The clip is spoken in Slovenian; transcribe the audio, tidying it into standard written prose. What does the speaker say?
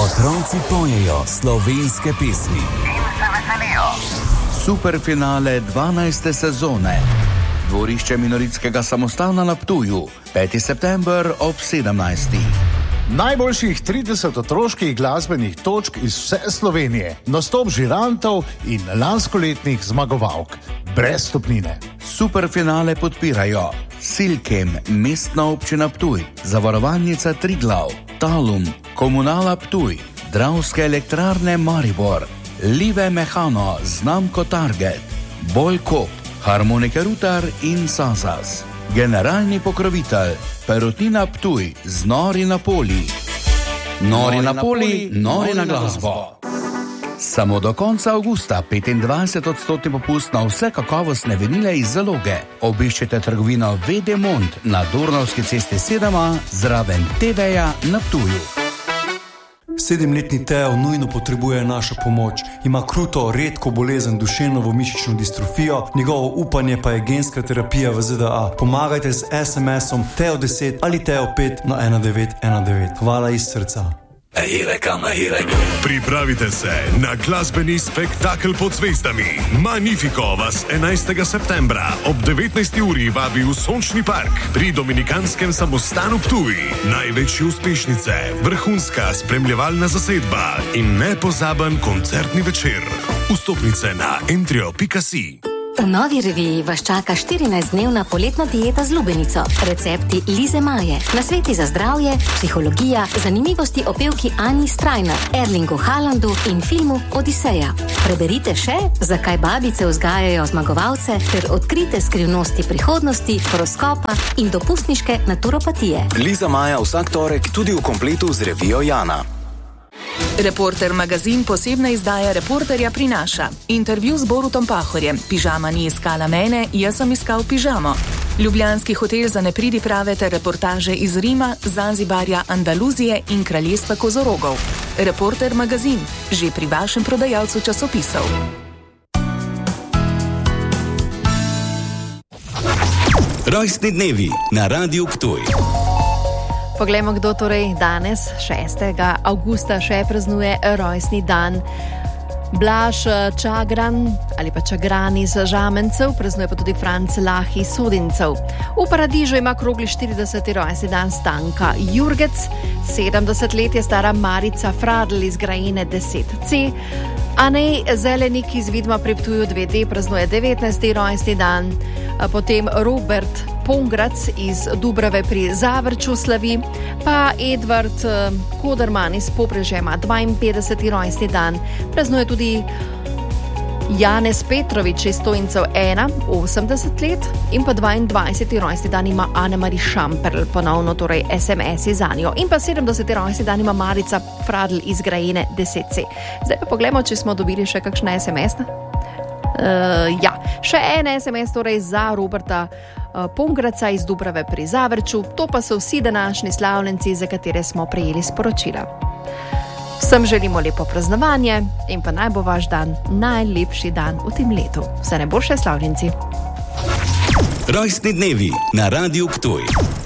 Otroci pojejo slovenske pesmi in se veselijo. Superfinale 12. sezone. Dvorišče Minoritskega samostana na Ptuju, 5. september ob 17. Najboljših 30 otroških glasbenih točk iz vse Slovenije, nastop žirantov in lanskoletnih zmagovalk. Brez stopnine. Superfinale podpirajo Silkem, Mestna občina Ptuj, Zavarovalnica Triglav, Talum, Komunala Ptuj, Dravske elektrarne Maribor, Live Mehano, znamko Target, Bolkop, Harmonike Rutar in Sazas. Generalni pokrovitelj Perutnina Ptuj z Nori na Poli. Nori na Poli, nori na glasbo. Samo do konca avgusta 25% popust na vse kakovostne vinile iz zaloge. Obiščite trgovino VD Mont na Dornavski cesti 7A zraven TV-ja na Ptuju. 7-letni Teo nujno potrebuje našo pomoč. Ima kruto, redko bolezen duševno-mišično distrofijo, njegovo upanje pa je genska terapija v ZDA. Pomagajte z SMS-om Teo10 ali Teo5 na 1919. Hvala iz srca. Pripravite se na glasbeni spektakel pod zvezdami. Magnifico vas 11. septembra ob 19. uri vabi v Sončni park pri Dominikanskem samostanu Ptuj. Največje uspešnice, vrhunska spremljevalna zasedba in nepozaben koncertni večer. Vstopnice na entrio.si. V novi reviji vas čaka 14-dnevna poletna dieta z lubenico. Recepti Lize Maje, nasveti za zdravje, psihologija, zanimivosti o pevki Ani Strajnar, Erlingu Haalandu in filmu Odiseja. Preberite še, zakaj babice vzgajajo zmagovalce, ter odkrite skrivnosti prihodnosti, horoskopa in dopustniške naturopatije. Liza Maja vsak torek tudi v kompletu z revijo Jana. Reporter magazin posebna izdaja Reporterja prinaša intervju z Borutom Pahorjem. Pižama ni iskala mene, jaz sem iskal pižamo. Ljubljanski hotel za nepridiprave ter reportaže iz Rima, Zanzibarja, Andaluzije in kraljestva kozorogov. Reporter magazin, že pri vašem prodajalcu časopisov. Rojstni dnevi na Radiu Ptuj. Poglejmo, kdo torej danes, 6. avgusta, še praznuje rojstni dan. Blaž Čagran ali pa Čagran iz Žamencev, praznuje pa tudi Franc Lah iz Sodincev. V Paradižu ima krogli 40. rojstni dan Stanka Jurgec, 70 let je stara Marica Fradl iz Grajine 10C, Anej Zelenik iz Vidma pri Ptuju 2D praznuje 19. rojstni dan, potem Robert Pongrac iz Dubrave pri Zavrču slavi, pa Edvard Koderman iz Pobrežja ima 52. rojstni dan, praznuje tudi Janez Petrovič iz Stojncev 1, 80 let, in pa 22. rojstni dan ima Anne-Marie Šamperl, ponovno torej SMS-i za njo, in pa 70. rojstni dan ima Marica Fradl iz Grajine 10C. Zdaj pa poglejmo, če smo dobili še kakšne SMS. Ja, še en SMS torej za Roberta Pongraca iz Dubrave pri Zavrču, to pa so vsi današnji slavljenci, za katere smo prejeli sporočila. Vsem želimo lepo praznovanje in pa naj bo vaš dan najlepši dan v tem letu. Vse najboljše, slavljenci. Rojstni dnevi na Radiu Ptuj.